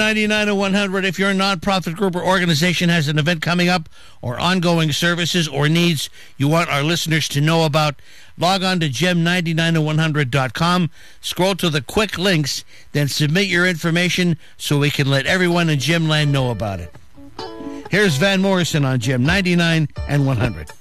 99 to 100. If your nonprofit group or organization has an event coming up or ongoing services or needs you want our listeners to know about, log on to gem99to100.com, scroll to the quick links, then submit your information so we can let everyone in Gemland know about it. Here's Van Morrison on Gem 99 and 100.